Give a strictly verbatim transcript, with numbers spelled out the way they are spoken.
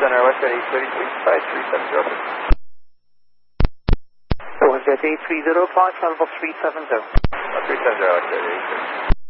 Center, West eight thirty-three, five three seven zero. So was that eight three zero, flight level three seven zero. three seven zero, West eight thirty-three.